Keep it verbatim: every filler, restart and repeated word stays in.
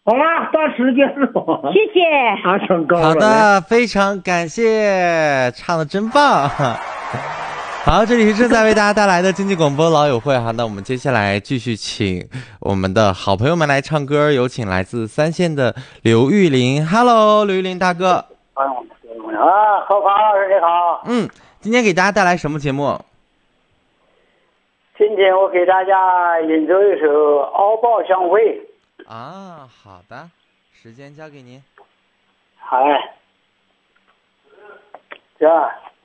好了，到时间了。 谢谢。 啊，成功了。 好的，非常感谢，唱的真棒。好，这里是正在为大家带来的经济广播老友会哈，那我们接下来继续请我们的好朋友们来唱歌，有请来自三线的刘玉林。Hello， 刘玉林大哥。 啊，何芳老师你好。 嗯，今天给大家带来什么节目？ 今天我给大家演奏一首《敖报相会》。 啊，好的，时间交给您。 好嘞，这。